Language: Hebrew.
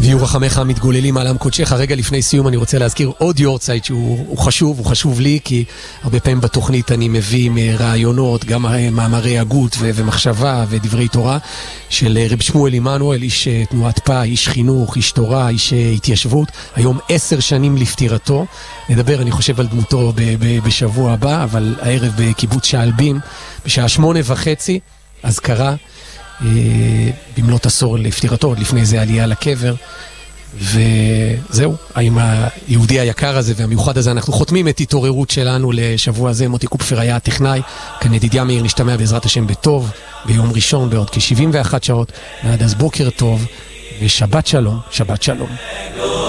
ויהיו רחמך מתגוללים על עם קודשך. רגע לפני סיום אני רוצה להזכיר עוד יורצייט שהוא חשוב, הוא חשוב לי, כי הרבה פעמים בתוכנית אני מביא רעיונות, גם מאמרי הגות ומחשבה ודברי תורה של רב שמואל עמנואל, איש תנועת פא, איש חינוך, איש תורה, איש התיישבות. היום 10 שנים לפטירתו. נדבר, אני חושב, על דמותו בשבוע הבא, אבל הערב בקיבוץ שעלבים, בשעה 8:30, אזכרה במלאת עשור לפטירתו, עוד לפני זה עלייה לקבר. וזהו, עם היהודי היקר הזה והמיוחד הזה אנחנו חותמים את התעוררות שלנו לשבוע הזה. מוטי קופפר היה הטכנאי, כאן ידידיה מאיר, נשתמע בעזרת השם בטוב ביום ראשון בעוד כ-71 שעות. ועד אז בוקר טוב ושבת שלום, שבת שלום.